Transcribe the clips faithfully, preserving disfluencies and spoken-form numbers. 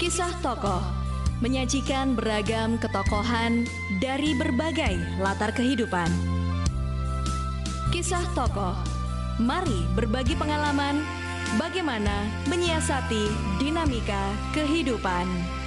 Kisah tokoh menyajikan beragam ketokohan dari berbagai latar kehidupan. Kisah tokoh, mari berbagi pengalaman bagaimana menyiasati dinamika kehidupan.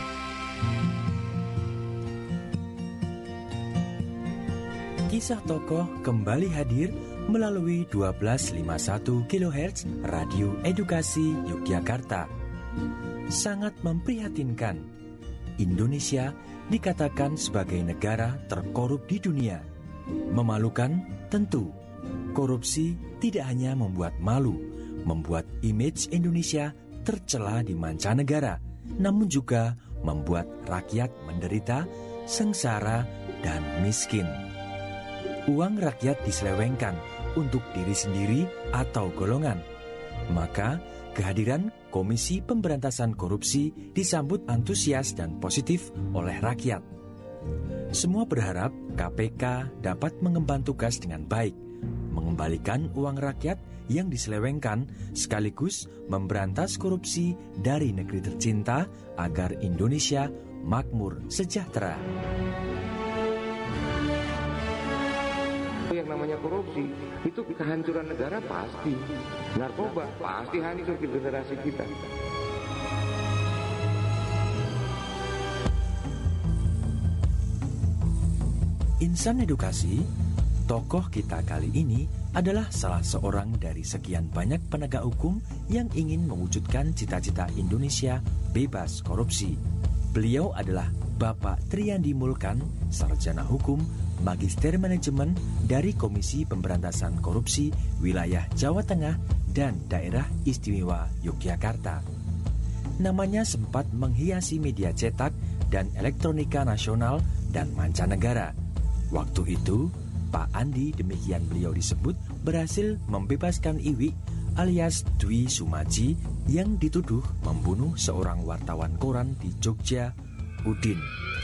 Kisah tokoh kembali hadir melalui dua belas lima puluh satu kilohertz Radio Edukasi Yogyakarta. Sangat memprihatinkan, Indonesia dikatakan sebagai negara terkorup di dunia. Memalukan tentu, korupsi tidak hanya membuat malu, membuat image Indonesia tercela di mancanegara, namun juga membuat rakyat menderita, sengsara, dan miskin. Uang rakyat diselewengkan untuk diri sendiri atau golongan. Maka kehadiran Komisi Pemberantasan Korupsi disambut antusias dan positif oleh rakyat. Semua berharap K P K dapat mengemban tugas dengan baik, mengembalikan uang rakyat yang diselewengkan sekaligus memberantas korupsi dari negeri tercinta agar Indonesia makmur sejahtera. Yang namanya korupsi itu kehancuran negara pasti, narkoba pasti hancur di generasi kita. Insan Edukasi, tokoh kita kali ini adalah salah seorang dari sekian banyak penegak hukum yang ingin mewujudkan cita-cita Indonesia bebas korupsi. Beliau adalah Bapak Triyandi Mulkan, sarjana hukum, Magister Manajemen dari Komisi Pemberantasan Korupsi Wilayah Jawa Tengah dan Daerah Istimewa Yogyakarta. Namanya sempat menghiasi media cetak dan elektronika nasional dan mancanegara. Waktu itu, Pak Andi, demikian beliau disebut, berhasil membebaskan Iwi alias Dwi Sumaji yang dituduh membunuh seorang wartawan koran di Jogja, Udin.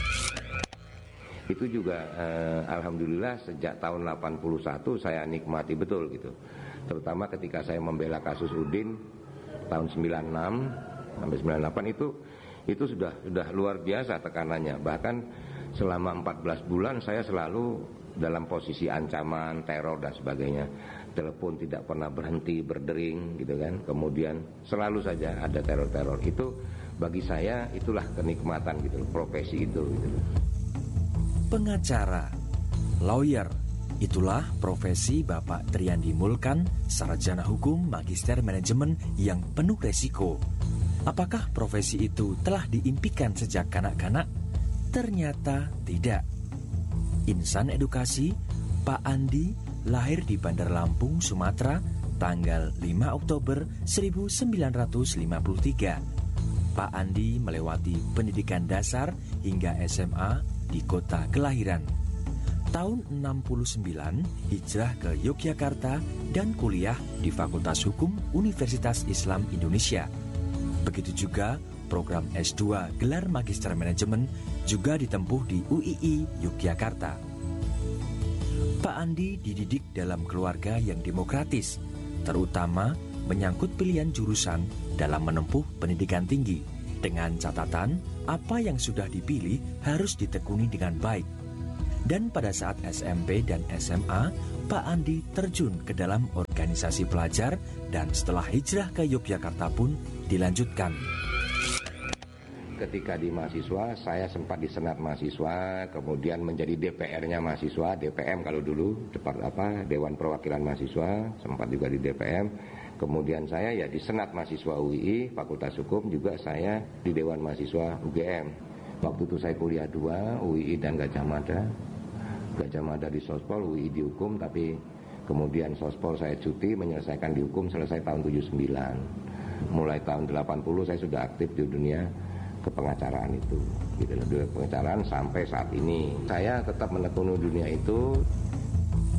Itu juga eh, alhamdulillah sejak tahun delapan puluh satu saya nikmati betul gitu. Terutama ketika saya membela kasus Udin tahun sembilan puluh enam sampai sembilan puluh delapan itu itu sudah sudah luar biasa tekanannya. Bahkan selama empat belas bulan saya selalu dalam posisi ancaman, teror dan sebagainya. Telepon tidak pernah berhenti berdering gitu kan. Kemudian selalu saja ada teror-teror. Itu bagi saya itulah kenikmatan gitu, profesi itu gitu. Pengacara, lawyer, itulah profesi Bapak Triyandi Mulkan, sarjana hukum Magister Manajemen yang penuh resiko. Apakah profesi itu telah diimpikan sejak kanak-kanak? Ternyata tidak. Insan Edukasi, Pak Andi lahir di Bandar Lampung, Sumatera, tanggal lima Oktober seribu sembilan ratus lima puluh tiga. Pak Andi melewati pendidikan dasar hingga S M A di kota kelahiran. Tahun enam puluh sembilan hijrah ke Yogyakarta dan kuliah di Fakultas Hukum Universitas Islam Indonesia. Begitu juga program S dua gelar Magister Manajemen juga ditempuh di U I I Yogyakarta. Pak Andi dididik dalam keluarga yang demokratis, terutama menyangkut pilihan jurusan dalam menempuh pendidikan tinggi, dengan catatan apa yang sudah dipilih harus ditekuni dengan baik. Dan pada saat S M P dan S M A, Pak Andi terjun ke dalam organisasi pelajar dan setelah hijrah ke Yogyakarta pun dilanjutkan. Ketika di mahasiswa, saya sempat di Senat Mahasiswa, kemudian menjadi D P R-nya mahasiswa, D P M kalau dulu, Depart apa Dewan Perwakilan Mahasiswa, sempat juga di D P M. Kemudian saya ya di Senat Mahasiswa U I I, Fakultas Hukum, juga saya di Dewan Mahasiswa U G M. Waktu itu saya kuliah dua, U I I dan Gajah Mada. Gajah Mada di Sospol, U I I di Hukum, tapi kemudian Sospol saya cuti, menyelesaikan di Hukum, selesai tahun tujuh puluh sembilan. Mulai tahun delapan puluh saya sudah aktif di dunia kepengacaraan itu, gitu loh, dunia pengacaraan sampai saat ini. Saya tetap menekuni dunia itu